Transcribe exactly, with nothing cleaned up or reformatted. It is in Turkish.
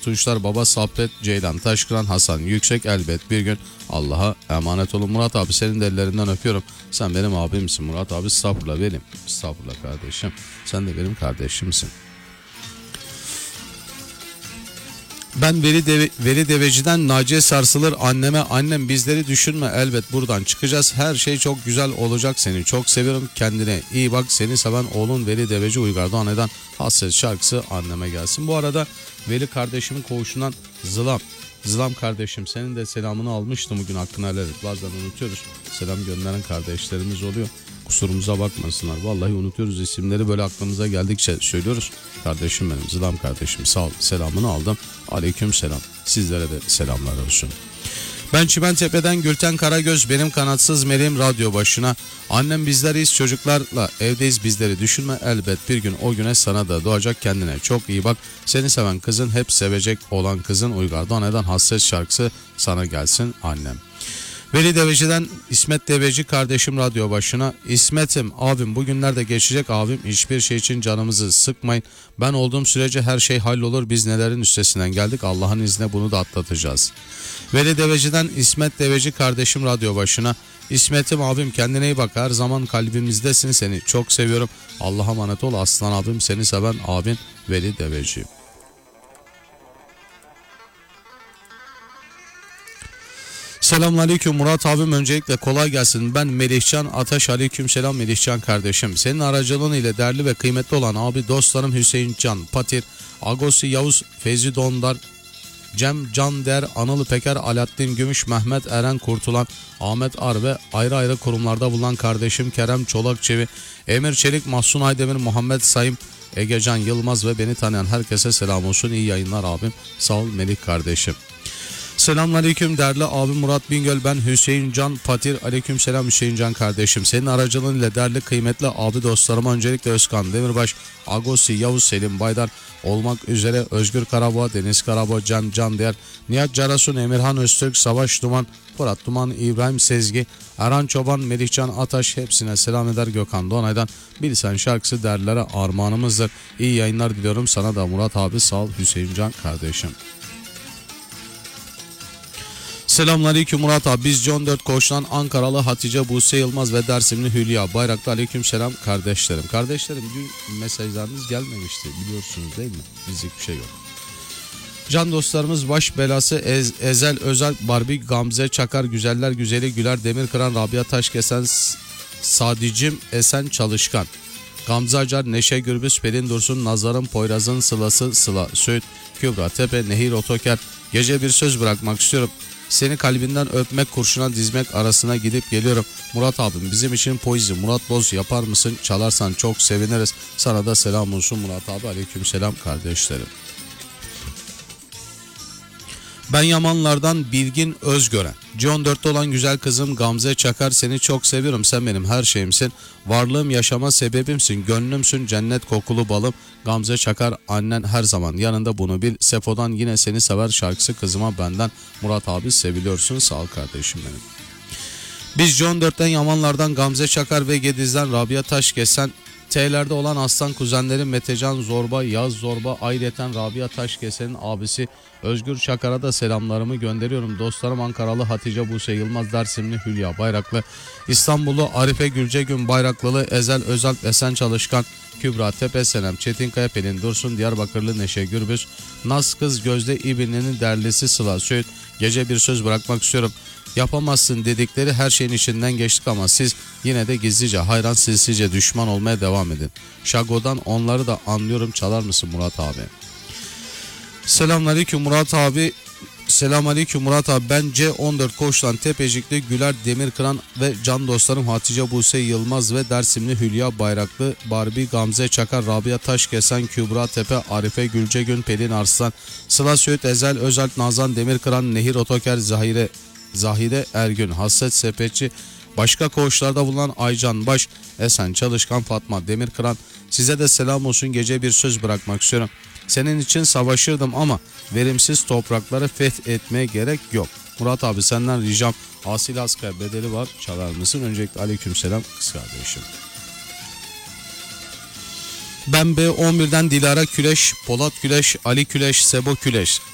Tuşlar, Baba Saffet, Ceylan Taşkıran, Hasan Yüksek. Elbet bir gün Allah'a emanet olun. Murat abi senin de ellerinden öpüyorum. Sen benim abimsin Murat abi. Estağfurullah benim. Estağfurullah kardeşim. Sen de benim kardeşimsin. Ben Veli, Deve, Veli Deveci'den Naciye Sarsılır anneme, annem bizleri düşünme, elbet buradan çıkacağız, her şey çok güzel olacak, seni çok seviyorum, kendine iyi bak, seni seven oğlun Veli Deveci. Uygar Doğanay'dan Hasret şarkısı anneme gelsin. Bu arada Veli kardeşimin koğuşundan Zılam Zılam kardeşim, senin de selamını almıştım bugün, hakkını helal et. Bazen unutuyoruz, selam gönderen kardeşlerimiz oluyor, kusurumuza bakmasınlar. Vallahi unutuyoruz isimleri, böyle aklımıza geldikçe söylüyoruz. Kardeşim benim, Zılam kardeşim, sağ ol, selamını aldım. Aleyküm selam, sizlere de selamlar olsun. Ben Çimentepe'den Gülten Karagöz, benim kanatsız meleğim radyo başına. Annem bizleriyiz, çocuklarla evdeyiz, bizleri düşünme, elbet bir gün o güne sana da doğacak, kendine çok iyi bak. Seni seven kızın, hep sevecek olan kızın. Uygar Doğanay'dan Hasret şarkısı sana gelsin annem. Veli Deveci'den İsmet Deveci kardeşim radyo başına. İsmet'im abim, bugünlerde geçecek abim, hiçbir şey için canımızı sıkmayın. Ben olduğum sürece her şey hallolur, biz nelerin üstesinden geldik, Allah'ın izniyle bunu da atlatacağız. Veli Deveci'den İsmet Deveci kardeşim radyo başına. İsmet'im abim, kendine iyi bak, her zaman kalbimizdesin, seni çok seviyorum, Allah'a emanet ol aslan abim, seni seven abin Veli Deveci. Selamünaleyküm Murat abim, öncelikle kolay gelsin. Ben Melihcan Ataş. Aleyküm selam Melihcan kardeşim. Senin aracılığın ile değerli ve kıymetli olan abi dostlarım Hüseyin Can Patir, Agosi Yavuz, Feyzi Dondar, Cem Can Der, Anıl Peker, Alaaddin Gümüş, Mehmet Eren Kurtulan, Ahmet Ar ve ayrı ayrı kurumlarda bulunan kardeşim Kerem Çolakçevi, Emir Çelik, Mahsun Aydemir, Muhammed Sayım, Egecan Yılmaz ve beni tanıyan herkese selam olsun. İyi yayınlar abim. Sağ ol Melik kardeşim. Selamünaleyküm değerli abim Murat Bingöl, ben Hüseyin Can Patir. Aleyküm selam Hüseyin Can kardeşim. Senin aracılığın ile değerli kıymetli abi dostlarıma öncelikle Özkan Demirbaş, Agosi Yavuz, Selim Baydar olmak üzere Özgür Karaboğa, Deniz Karaboğa, Can Can Değer, Nihat Carasun, Emirhan Öztürk, Savaş Duman, Fırat Duman, İbrahim Sezgi, Erhan Çoban, Melihcan Ataş, hepsine selam eder. Gökhan Doğanay'dan Bilsen şarkısı değerlilere armağanımızdır. İyi yayınlar diliyorum sana da Murat abi, sağ ol Hüseyin Can kardeşim. Selamünaleyküm Murat abi. Biz on dört Koç'tan Ankaralı Hatice Buse Yılmaz ve Dersimli Hülya Bayraklı. Aleyküm selam kardeşlerim. Kardeşlerim, dün mesajlarınız gelmemişti, biliyorsunuz değil mi? Bizlik bir şey yok. Can dostlarımız baş belası Ez, Ezel Özel, Barbie Gamze Çakar, Güzeller Güzeli Güler Demirkıran, Rabia Taşkesen, Sadicim Esen Çalışkan, Gamze Acar, Neşe Gürbüz, Pelin Dursun, Nazar'ın Poyraz'ın Sılası Sıla Söğüt, Kübra Tepe, Nehir Otoker. Gece bir söz bırakmak istiyorum. Seni kalbinden öpmek, kurşuna dizmek arasına gidip geliyorum. Murat abim, bizim için poezi Murat Boz yapar mısın? Çalarsan çok seviniriz. Sana da selam olsun Murat abi. Aleyküm selam kardeşlerim. Ben Yamanlardan Bilgin Özgören. C on dörtte olan güzel kızım Gamze Çakar, seni çok seviyorum. Sen benim her şeyimsin. Varlığım, yaşama sebebimsin. Gönlümsün, cennet kokulu balım. Gamze Çakar, annen her zaman yanında, bunu bil. Sefo'dan Yine Seni Sever şarkısı kızıma benden. Murat abi, seviliyorsun. Sağ ol kardeşim benim. Biz C on dörtten Yamanlardan Gamze Çakar ve Gediz'den Rabia Taşkesen, T'lerde olan aslan kuzenlerim Metecan Zorba, Yaz Zorba, ayrıca Rabia Taşkesen'in abisi Özgür Çakar'a da selamlarımı gönderiyorum. Dostlarım Ankaralı Hatice Buse Yılmaz, Dersimli Hülya Bayraklı, İstanbullu Arife Gülcegün Bayraklılı, Ezel Özalp Esen Çalışkan, Kübra Tepe Senem Çetinkaya, Pelin Dursun, Diyarbakırlı Neşe Gürbüz, Naz Kız Gözde İbni'nin derlisi Sıla Söğüt. Gece bir söz bırakmak istiyorum. Yapamazsın dedikleri her şeyin içinden geçtik ama siz yine de gizlice, hayran sinsice düşman olmaya devam edin. Şago'dan onları da anlıyorum, çalar mısın Murat abi? Selamünaleyküm Murat abi. Selamünaleyküm Murat abi. Ben C on dört Koç'tan Tepecikli Güler Demirkıran ve can dostlarım Hatice Buse Yılmaz ve Dersimli Hülya Bayraklı, Barbie Gamze Çakar, Rabia Taşkesen, Kübra Tepe, Arife Gülcegün, Pelin Arslan, Sıla Söğüt, Ezel Özalp, Nazan Demirkıran, Nehir Otoker, Zahire Zahide Ergün, Hasret Sepetçi, başka koğuşlarda bulunan Aycan Baş, Esen Çalışkan, Fatma Demirkıran, size de selam olsun. Gece bir söz bırakmak istiyorum. Senin için savaşırdım ama verimsiz toprakları fethetmeye gerek yok. Murat abi, senden ricam, Asil Asker bedeli var, çalar mısın? Öncelikle aleykümselam kız kardeşim. Ben B on birden Dilara Küleş, Polat Küleş, Ali Küleş, Sebo Küleş,